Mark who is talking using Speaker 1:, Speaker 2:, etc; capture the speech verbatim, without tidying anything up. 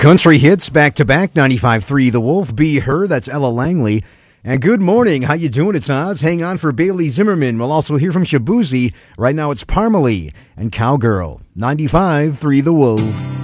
Speaker 1: Country hits back to back, ninety-five point three The Wolf, Be Her, that's Ella Langley. And good morning, how you doing? It's Oz. Hang on for Bailey Zimmerman. We'll also hear from Shabuzi. Right now it's Parmalee and Cowgirl, ninety-five point three The Wolf.